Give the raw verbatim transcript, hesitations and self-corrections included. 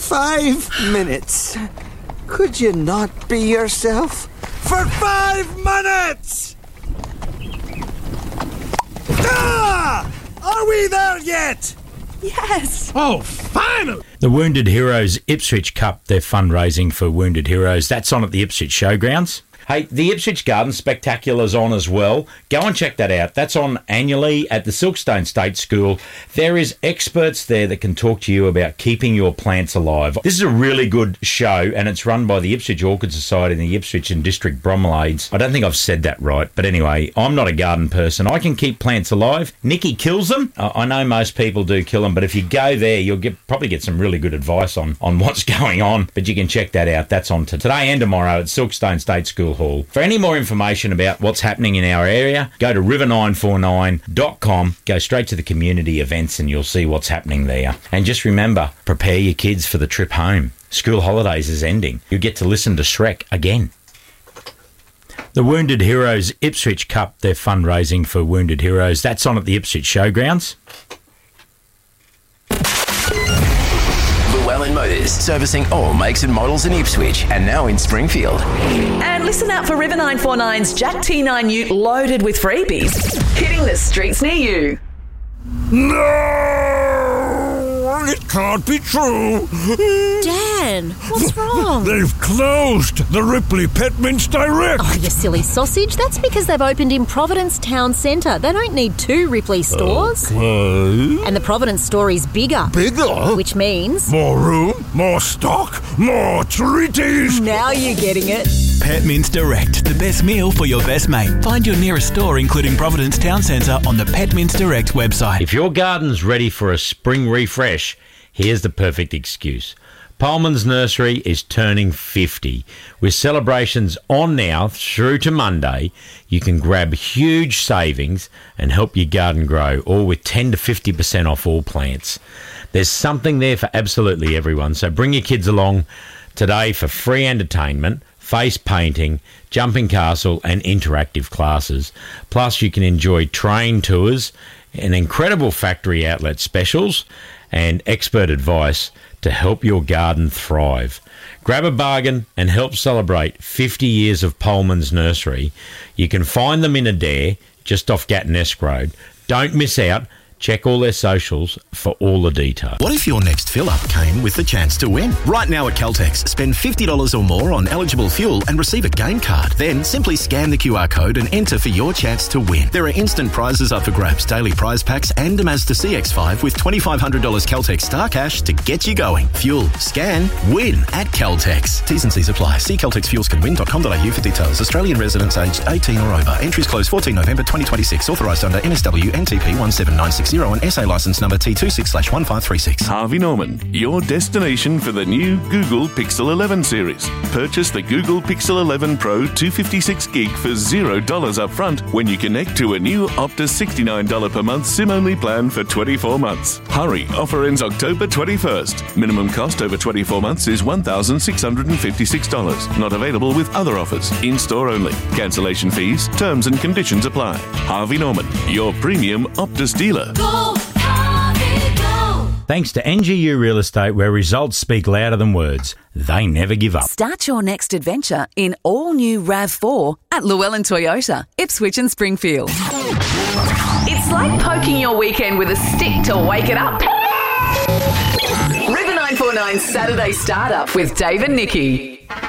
five minutes. Could you not be yourself? For five minutes! Ah! Are we there yet? Yes. Oh, finally! The Wounded Heroes Ipswich Cup, they're fundraising for Wounded Heroes. That's on at the Ipswich Showgrounds. Hey, the Ipswich Garden Spectacular's on as well. Go and check that out. That's on annually at the Silkstone State School. There is experts there that can talk to you about keeping your plants alive. This is a really good show, and it's run by the Ipswich Orchid Society and the Ipswich and District Bromeliads. I don't think I've said that right, but anyway, I'm not a garden person. I can keep plants alive. Nikki kills them. I know most people do kill them, but if you go there, you'll get probably get some really good advice on, on what's going on. But you can check that out. That's on to today and tomorrow at Silkstone State School Hall. For any more information about what's happening in our area, go to river nine four nine dot com, go straight to the community events and you'll see what's happening there. And just remember, prepare your kids for the trip home. School holidays is ending. You get to listen to Shrek again. The Wounded Heroes Ipswich Cup, they're fundraising for Wounded Heroes. That's on at the Ipswich Showgrounds. Llewellyn Motors, servicing all makes and models in Ipswich and now in Springfield. And listen out for River nine four nine's Jack T nine Ute loaded with freebies, hitting the streets near you. No! It can't be true. Dan, what's wrong? They've closed the Ripley Pet Mints Direct. Oh, you silly sausage. That's because they've opened in Providence Town Centre. They don't need two Ripley stores. Okay. And the Providence store is bigger. Bigger? Which means... More room, more stock, more treaties. Now you're getting it. Pet Mints Direct, the best meal for your best mate. Find your nearest store, including Providence Town Centre, on the Pet Mints Direct website. If your garden's ready for a spring refresh, here's the perfect excuse. Pullman's Nursery is turning fifty. With celebrations on now through to Monday, you can grab huge savings and help your garden grow, all with ten to fifty percent off all plants. There's something there for absolutely everyone, so bring your kids along today for free entertainment, face painting, jumping castle and interactive classes. Plus you can enjoy train tours and incredible factory outlet specials and expert advice to help your garden thrive. Grab a bargain and help celebrate fifty years of Pullman's Nursery. You can find them in Adair, just off Gatton-esque Road. Don't miss out. Check all their socials for all the details. What if your next fill-up came with the chance to win? Right now at Caltex, spend fifty dollars or more on eligible fuel and receive a game card. Then simply scan the Q R code and enter for your chance to win. There are instant prizes up for grabs, daily prize packs and a Mazda C X five with twenty-five hundred dollars Caltex Star Cash to get you going. Fuel, scan, win at Caltex. T's and C's apply. See caltex fuels can win dot com dot a u for details. Australian residents aged eighteen or over. Entries close fourteenth November twenty twenty-six. Authorised under N S W N T P one seven nine six zero and S A licence number T two six slash one five three six. Harvey Norman, your destination for the new Google Pixel eleven series. Purchase the Google Pixel eleven Pro two fifty-six gig for zero dollars up front when you connect to a new Optus sixty-nine dollars per month SIM-only plan for twenty-four months. Hurry, offer ends October twenty-first. Minimum cost over twenty-four months is one thousand six hundred fifty-six dollars. Not available with other offers. In-store only. Cancellation fees, terms and conditions apply. Harvey Norman, your premium Optus dealer. Go, Harvey, go! Thanks to N G U Real Estate, where results speak louder than words. They never give up. Start your next adventure in all-new RAV four at Llewellyn Toyota, Ipswich and Springfield. It's like poking your weekend with a stick to wake it up. River nine four nine Saturday Startup with Dave and Nikki.